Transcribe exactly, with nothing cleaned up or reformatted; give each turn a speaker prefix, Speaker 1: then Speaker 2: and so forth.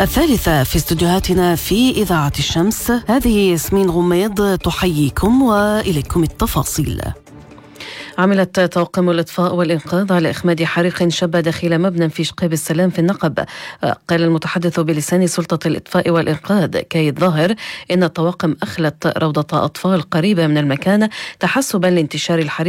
Speaker 1: الثالثة في استوديوهاتنا في إذاعة الشمس. هذه ياسمين غميض تحييكم وإليكم التفاصيل. عملت طواقم الإطفاء والإنقاذ على إخماد حريق شب داخل مبنى في شقيب السلام في النقب. قال المتحدث بلسان سلطة الإطفاء والإنقاذ كي الظاهر إن الطواقم أخلت روضة أطفال قريبة من المكان تحسبا لانتشار الحريق